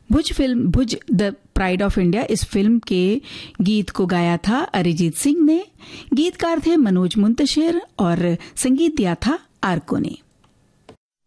Bhuj the pride of India, इस film के गीत को गाया था अरिजीत सिंह ने। गीतकार थे मनोज मुंतशिर और संगीत दिया था आर्को ने।